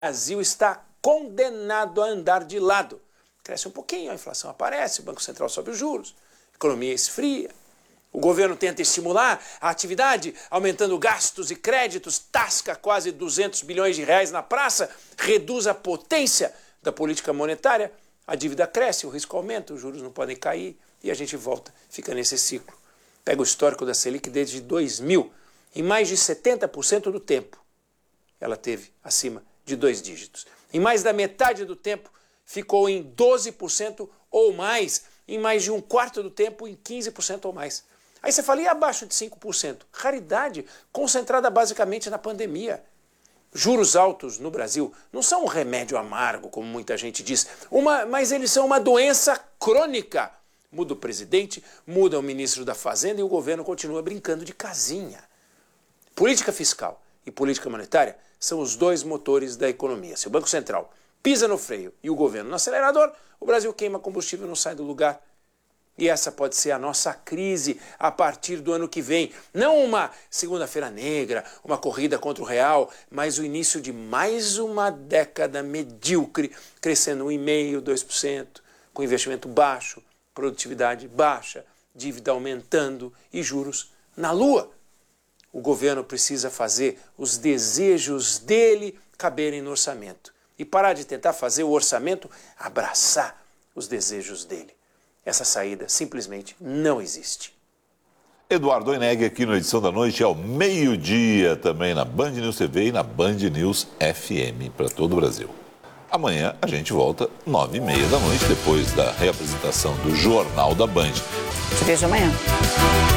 Brasil está condenado a andar de lado. Cresce um pouquinho, a inflação aparece, o Banco Central sobe os juros, a economia esfria. O governo tenta estimular a atividade, aumentando gastos e créditos, tasca quase 200 bilhões de reais na praça, reduz a potência da política monetária, a dívida cresce, o risco aumenta, os juros não podem cair e a gente volta, fica nesse ciclo. Pega o histórico da Selic desde 2000, em mais de 70% do tempo, ela teve acima de 2 dígitos. Em mais da metade do tempo, ficou em 12% ou mais, em mais de um quarto do tempo, em 15% ou mais. Aí você fala, e abaixo de 5%? Raridade, concentrada basicamente na pandemia. Juros altos no Brasil não são um remédio amargo, como muita gente diz, mas eles são uma doença crônica. Muda o presidente, muda o ministro da Fazenda e o governo continua brincando de casinha. Política fiscal e política monetária são os dois motores da economia. Se o Banco Central pisa no freio e o governo no acelerador, o Brasil queima combustível e não sai do lugar. E essa pode ser a nossa crise a partir do ano que vem. Não uma segunda-feira negra, uma corrida contra o real, mas o início de mais uma década medíocre, crescendo 1,5%, 2%, com investimento baixo, produtividade baixa, dívida aumentando e juros na lua. O governo precisa fazer os desejos dele caberem no orçamento e parar de tentar fazer o orçamento abraçar os desejos dele. Essa saída simplesmente não existe. Eduardo Oineg aqui no Edição da Noite ao meio-dia, também na Band News TV e na Band News FM para todo o Brasil. Amanhã a gente volta 9h30 da noite, depois da reapresentação do Jornal da Band. Te vejo amanhã.